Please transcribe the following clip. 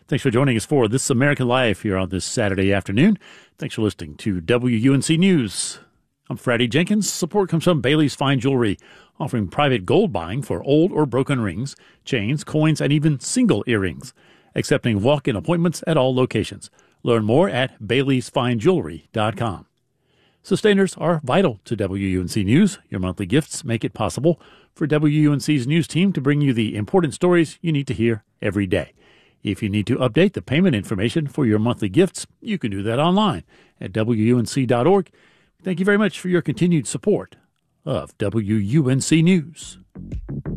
Thanks for joining us for This American Life here on this Saturday afternoon. Thanks for listening to WUNC News. I'm Freddie Jenkins. Support comes from Bailey's Fine Jewelry, offering private gold buying for old or broken rings, chains, coins, and even single earrings. Accepting walk-in appointments at all locations. Learn more at baileysfinejewelry.com. Sustainers are vital to WUNC News. Your monthly gifts make it possible for WUNC's news team to bring you the important stories you need to hear every day. If you need to update the payment information for your monthly gifts, you can do that online at WUNC.org. Thank you very much for your continued support of WUNC News.